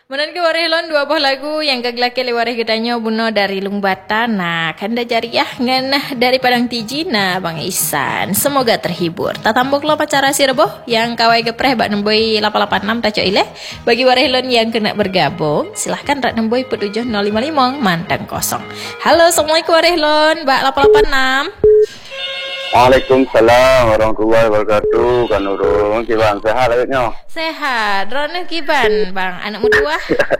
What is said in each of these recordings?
Menan ke wareh lon dua buah lagu yang gaglake le wareh gedanyo buno dari Lungbatan. Nah, kanda jariah ngan dari Padang Tiji na Bang Isan. Semoga terhibur. Tatambok lo pacara si reboh yang kawai gepreh bak nemboi 886 taco ile. Bagi wareh lon yang kena bergabung, silahkan rak nemboi petujuh 055 mantang kosong. Halo, assalamualaikum wareh lon bak 886. Waalaikumsalam warahmatullahi wabarakatuh. Kan urung kiban sehat agaknya. Sehat. Rono kiban, Bang. Anak muda.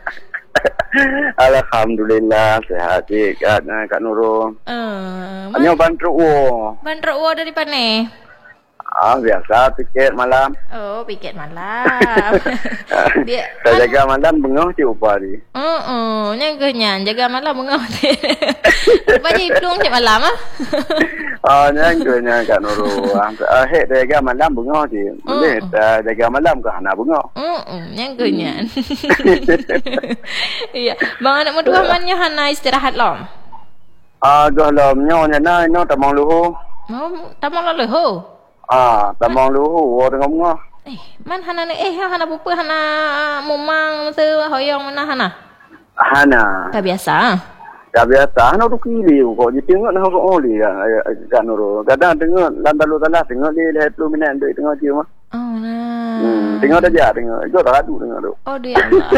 Alhamdulillah sehat sih Kak Nurul. Anyo Bandruwo. Bandruwo dari mana? Biasa piket malam. Oh, piket malam. Saya jaga malam bengong si upah di. Nyaganya jaga malam bengong. Rupanya hidung cik malam ah. Nyaganya Kak Nurul. Hek jaga malam bengong si. Boleh jaga malam ke anak bengong. Nyaganya. Iya, bang anak muda mannya hana istirahat lom. Galamnya nyana tamang luhu. Tamang luhu. Tamang luhu orang ngomong. Man hana hana pupu hana mumang se hoyong mana hana? Hana. Tak biasa. Tak biasa. Hana tu kiri kok. Dia tengok nak kok oli Kak Nurul. Kadang tengok lantalu tanah tengok dia 20 minit duduk tengok dia mah. Oh nah. Tengok dah tengok. Ikut tak adu tengok tu. Oh dia Allah.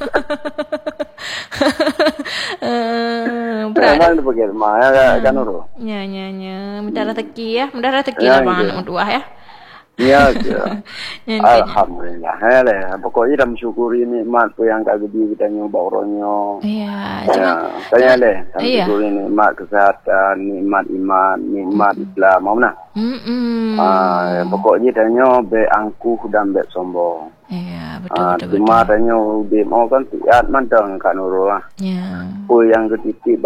Berat tu pergi rumah Kak Nurul. Ya. Mudah rezeki ya. Mudah rezeki lah bang anak muda ya. Ya. Alhamdulillah. Pokoknya dah mensyukuri nikmat tu yang Kak Gedi kita nyoba orangnya. Iya. Tanya le. Mensyukuri nikmat kesehatan, nikmat iman, nikmat Islam. Mau mana? Pokoknya tanya be angkuh dan be sombong. Iya, betul. Cuma tanya be mau kan tiat mandang Kak Nurul lah. Ya. Yang ketitik